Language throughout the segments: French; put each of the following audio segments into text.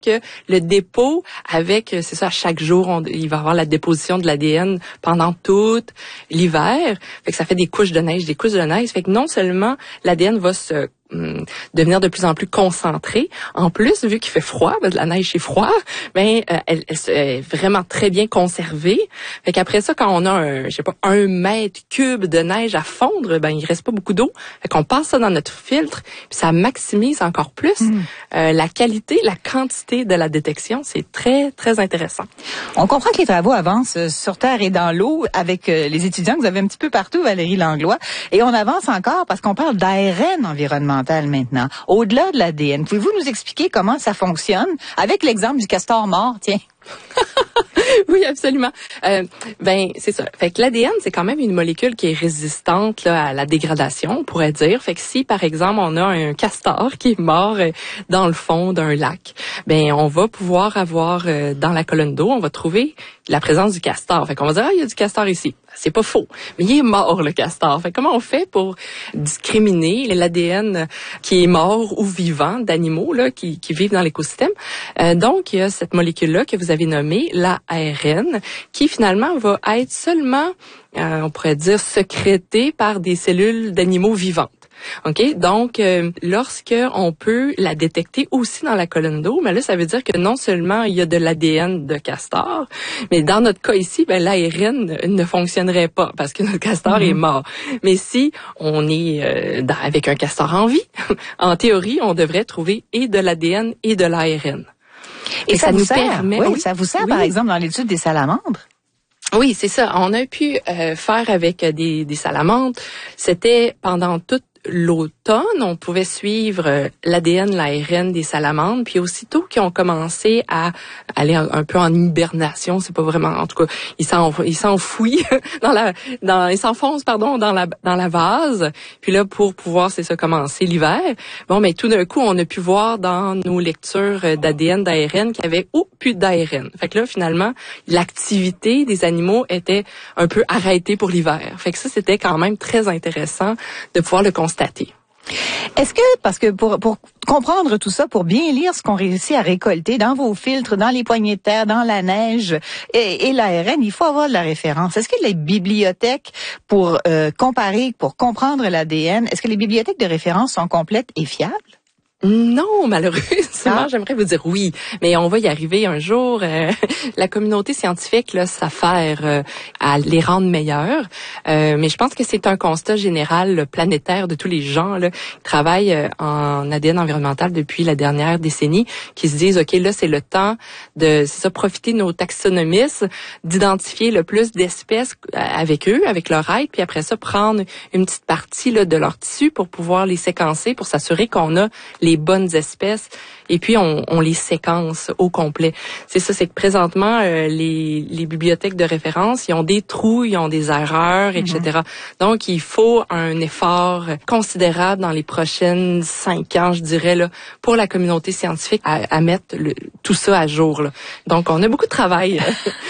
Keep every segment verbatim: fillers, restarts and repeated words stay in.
que le dépôt avec, c'est ça, à chaque jour, on, il va y avoir la déposition de l'A D N pendant tout l'hiver. Fait que ça fait des couches de neige, des couches de neige. Fait que non seulement l'A D N va se hum, devenir de plus en plus concentré. En plus, vu qu'il fait froid, ben, de la neige c'est froid, ben euh, elle, elle, elle est vraiment très bien conservée. Fait qu'après ça, quand on a un, je sais pas, un mètre cube de neige à fondre, ben il reste pas beaucoup d'eau. Fait qu'on passe ça dans notre filtre, puis ça maximise encore plus mmh. euh, la qualité, la quantité de la détection. C'est très très intéressant. On comprend que les travaux avancent sur terre et dans l'eau avec euh, les étudiants que vous avez un petit peu partout, Valérie Langlois, et on avance encore parce qu'on parle d'A R N environnemental maintenant. Au-delà de l'A D N, pouvez-vous nous expliquer comment ça fonctionne avec l'exemple du castor mort, tiens? Oui, absolument. Euh, ben, c'est ça. Fait que l'A D N, c'est quand même une molécule qui est résistante là, à la dégradation, on pourrait dire. Fait que si, par exemple, on a un castor qui est mort euh, dans le fond d'un lac, ben, on va pouvoir avoir euh, dans la colonne d'eau, on va trouver la présence du castor. Fait qu'on va dire, ah, il y a du castor ici. C'est pas faux. Mais il est mort, le castor. Fait comment on fait pour discriminer l'A D N qui est mort ou vivant d'animaux là, qui, qui vivent dans l'écosystème? Euh, donc, il y a cette molécule-là que vous avez nommée, l'A R N, qui finalement va être seulement, euh, on pourrait dire, sécrétée par des cellules d'animaux vivantes. OK? Donc, euh, lorsque on peut la détecter aussi dans la colonne d'eau, mais là, ça veut dire que non seulement il y a de l'A D N de castor, mais dans notre cas ici, ben, l'A R N ne fonctionnerait pas parce que notre castor mm-hmm. est mort. Mais si on est euh, dans, avec un castor en vie, en théorie, on devrait trouver et de l'A D N et de l'A R N. Et, et ça, ça nous sert, permet... Oui, oui, ça vous sert, oui. Par exemple, dans l'étude des salamandres? Oui, c'est ça. On a pu euh, faire avec des, des salamandres. C'était pendant toute l'automne, on pouvait suivre euh, l'A D N, l'A R N des salamandres, puis aussitôt qu'ils ont commencé à aller un, un peu en hibernation, c'est pas vraiment, en tout cas, ils s'en, ils s'enfouissent dans la, dans, ils s'enfoncent, pardon, dans la, dans la vase, puis là, pour pouvoir, c'est ça, commencer l'hiver. Bon, mais tout d'un coup, on a pu voir dans nos lectures d'A D N, d'A R N qu'il y avait, oh, plus d'A R N. Fait que là, finalement, l'activité des animaux était un peu arrêtée pour l'hiver. Fait que ça, c'était quand même très intéressant de pouvoir le constater. Est-ce que, parce que pour, pour comprendre tout ça, pour bien lire ce qu'on réussit à récolter dans vos filtres, dans les poignées de terre, dans la neige et, et l'A R N, il faut avoir de la référence. Est-ce que les bibliothèques, pour euh, comparer, pour comprendre l'A D N, est-ce que les bibliothèques de référence sont complètes et fiables? Non, malheureusement, ah. j'aimerais vous dire oui, mais on va y arriver un jour. Euh, la communauté scientifique là, s'affaire euh, à les rendre meilleurs, euh, mais je pense que c'est un constat général là, planétaire de tous les gens là, qui travaillent euh, en A D N environnemental depuis la dernière décennie, qui se disent ok là c'est le temps de c'est ça profiter de nos taxonomistes, d'identifier le plus d'espèces avec eux, avec leur aide, puis après ça prendre une petite partie là, de leur tissu pour pouvoir les séquencer, pour s'assurer qu'on a les les bonnes espèces et puis on, on les séquence au complet. C'est ça, c'est que présentement euh, les, les bibliothèques de référence, ils ont des trous, ils ont des erreurs, et cetera. Mm-hmm. Donc il faut un effort considérable dans les prochaines cinq ans, je dirais là, pour la communauté scientifique à, à mettre le, tout ça à jour. Là. Donc on a beaucoup de travail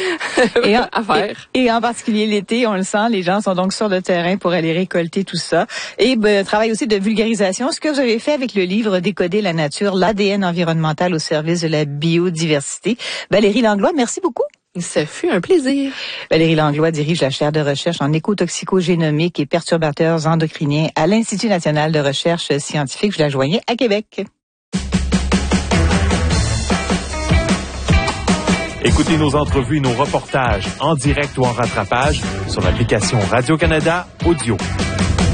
et en, à faire. Et, et en particulier l'été, on le sent, les gens sont donc sur le terrain pour aller récolter tout ça. Et ben, travail aussi de vulgarisation, ce que vous avez fait avec le livre Décoder la nature, l'A D N environnemental au service de la biodiversité. Valérie Langlois, merci beaucoup. Ça fut un plaisir. Valérie Langlois dirige la chaire de recherche en écotoxicogénomique et perturbateurs endocriniens à l'Institut national de recherche scientifique. Je la joignais à Québec. Écoutez nos entrevues et nos reportages en direct ou en rattrapage sur l'application Radio-Canada Audio.